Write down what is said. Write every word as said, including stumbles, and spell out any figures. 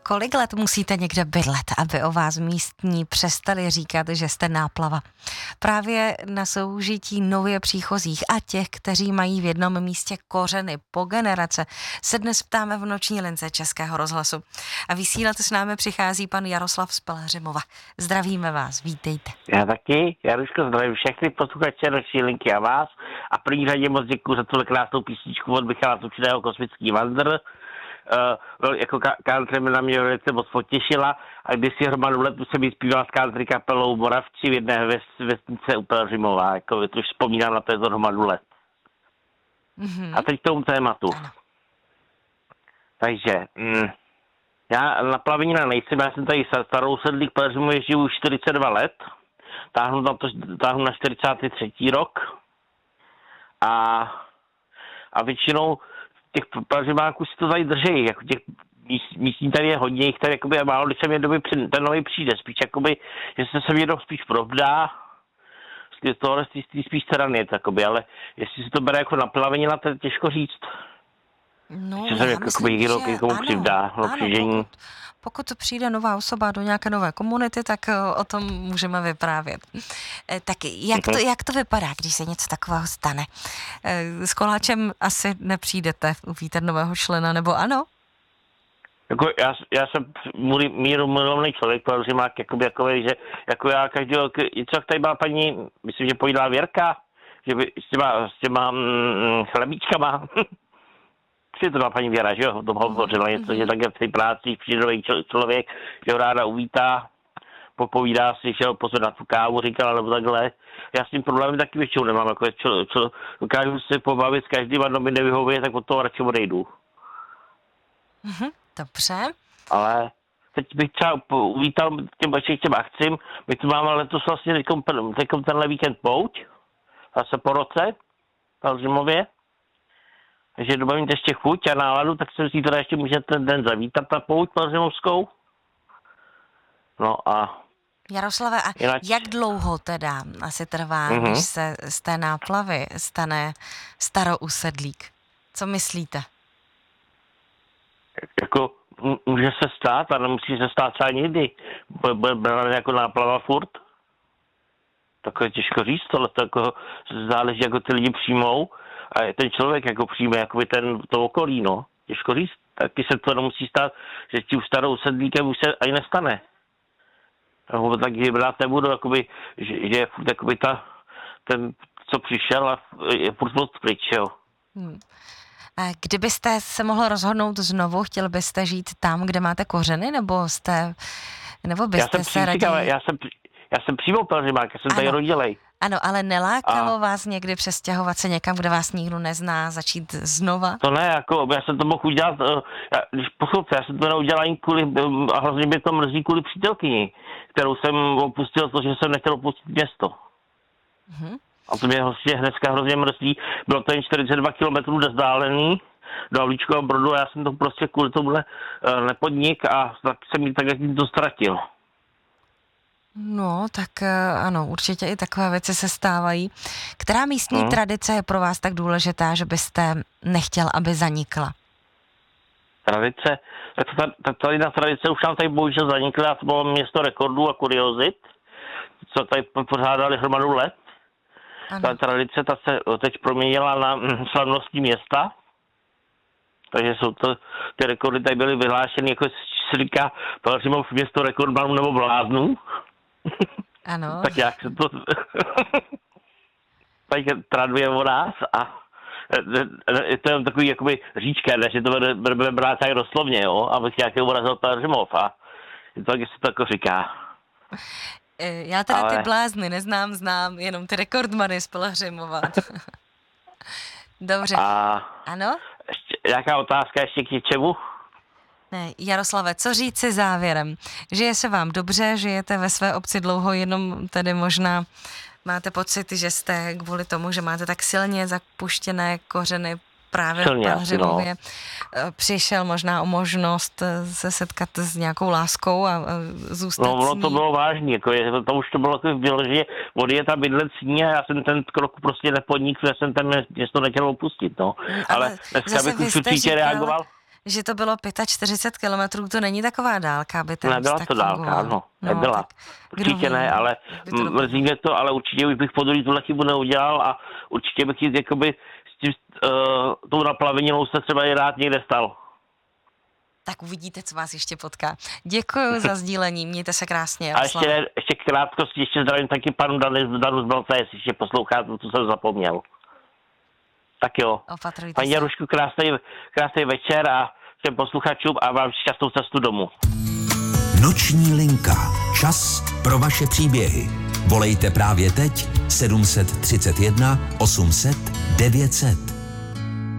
kolik let musíte někde bydlet, aby o vás místní přestali říkat, že jste náplava? Právě na soužití nově příchozích a těch, kteří mají v jednom místě kořeny po generace, se dnes ptáme v noční lince Českého rozhlasu. A vysílat s námi přichází pan Jaroslav z Pelhřimova. Zdravíme vás, vítejte. Já taky, Jaruško, zdravím všechny posluchače noční linky a vás. A v první řadě moc děkuji za tuhle krásnou písničku od Michala Tučného Kosmický vandr. Uh, jako country na mě velice moc potěšila a když si hromadu let jsem jí zpíval s country kapelou Moravči v jedné vesnice u Pelhřimova, jako to už vzpomínám na této hromadu let. Mm-hmm. A teď k tomu tématu. Takže, mm, já na plavenina nejsem, já jsem tady starou sedlík Pelhřimově, žiju už čtyřicet dva let, táhnu na, to, táhnu na čtyřicátý třetí rok a, a většinou těch Pelhřimáků si to tady drží, jako těch místní tady je hodně, jich tady jakoby málo, když se mě doby ten nový přijde, spíš jakoby, že se se někdo spíš provdá, z tohle spíš strany, jakoby, ale jestli se to bere jako na plavenina, to je těžko říct. No, že se já jakoby myslím, někdo že někomu ano, přivdá, no, ano, přižení. pokud, pokud přijde nová osoba do nějaké nové komunity, tak o tom můžeme vyprávět. E, tak jak to, jak to vypadá, když se něco takového stane? E, s koláčem asi nepřijdete uvítat nového člena, nebo ano? Jako já, já jsem míru milovný člověk, Pelhřimák, jakoby jakovej, že jako já každého, co tady byla paní, myslím, že pojídala Věrka, že by s těma, s těma mm, chlebíčkama, to byla paní Věra, že jo, to hovořila něco, že takhle v té práci přijde nový člověk, že ho ráda uvítá, popovídá si, že ho pozve na tu kávu, říkala, nebo takhle. Já s tím problémem taky většinou nemám, jako čo, čo, dokážu se pobavit s každým a kdo mi nevyhovuje, tak od toho radši odejdu. Mm-hmm, dobře. Ale teď bych třeba uvítal těm vašich těm akcím, my tu máme letos vlastně teďkom, teďkom tenhle víkend pouť, zase po roce, v Pelhřimově. Takže doba mít ještě chuť a náladu, tak jsem si teda ještě můžete ten den zavítat na pouť pelhřimovskou. No a... Jaroslave, a jinak... jak dlouho teda asi trvá, mm-hmm. než se z té náplavy stane starousedlík? Co myslíte? Jako může se stát, ale nemusí se stát třeba nikdy. Bude jako náplava furt. Tak je těžko říct, tohle to jako záleží, jako ty lidi přijmou. A ten člověk jako přijme jakoby ten, to okolí, no. Těžko říct, taky se to nemusí stát, že tím starou sedlíkem už se ani nestane. No, tak brát nebudu, jakoby, že, že je furt jakoby ta, ten, co přišel a je furt moc pryč, jo. Hmm. A kdybyste se mohl rozhodnout znovu, chtěl byste žít tam, kde máte kořeny, nebo jste, nebo byste já jsem se raději... Já jsem, já jsem přímo Pelhřimák, já jsem ano. tady rodilej. Ano, ale nelákalo a... vás někdy přestěhovat se někam, kde vás nikdo nezná, začít znova? To ne, jako, já jsem to mohl udělat, já, když poslouchejte, já jsem to neudělal jen kvůli, a hrozně mě to mrzí kvůli přítelkyni, kterou jsem opustil, to, že jsem nechtěl opustit město. Mm-hmm. A to mě vlastně hnedka hrozně mrzí, bylo to jen čtyřicet dva kilometrů vzdálený do Havlíčkova Brodu a já jsem to prostě kvůli tomuhle nepodnik a tak jsem ji takhle tím to ztratil. No, tak ano, určitě i takové věci se stávají. Která místní hmm. tradice je pro vás tak důležitá, že byste nechtěl, aby zanikla? Tradice? Tak tady na tradice už nám tady bohužel zanikla, to bylo město rekordů a kuriozit, co tady pořádali hromadu let. Ano. Ta tradice ta se teď proměnila na slavnostní města, takže jsou to, ty rekordy tady byly vyhlášeny, jako se říká Pelhřimov město rekordmanů nebo bláznů. Ano. Tak jak se to... tak traduje o nás a je to takový jakoby říčka, ne, že to bude brát tak doslovně, jo, abych nějaký urazil Pelhřimov a je to, jak se to jako říká. Já teda Ale... ty blázny neznám, znám jenom ty rekordmany z Pelhřimova. Dobře. A... Ano? Ještě, jaká otázka ještě k něčemu? Ne, Jaroslave, co říct si závěrem? Žije se vám dobře, žijete ve své obci dlouho, jenom tedy možná máte pocit, že jste kvůli tomu, že máte tak silně zapuštěné kořeny právě v Pelhřimově, no. Přišel možná o možnost se setkat s nějakou láskou a zůstat no, s ní. No, to bylo vážný, jako je, to, to už to bylo jako vyloženě odjet a bydlet s ní a já jsem ten krok prostě nepodnikl, já jsem ten město nechtěl opustit, no. Ale, Ale dneska bych už určitě reagoval. že to bylo čtyřicet pět kilometrů, to není taková dálka, aby ten Nebyla to dálka, ano, nebyla. No, určitě ne, ale mrzí mě to, ale určitě už bych po druhý tuhle chybu neudělal a určitě bych jít jakoby s tím, uh, tou naplaveninou se třeba i rád někde stal. Tak uvidíte, co vás ještě potká. Děkuji za sdílení, mějte se krásně. A ještě, ještě krátkosti, ještě zdravím taky panu Danu, Danu z Balce, jestli ještě posloucháte, to jsem zapomněl. Tak jo. Opatrujte Paní Jarušku, krásný, krásný večer a všem posluchačům a vám šťastnou cestu domů. Noční linka. Čas pro vaše příběhy. Volejte právě teď sedm set třicet jedna osm set devět set.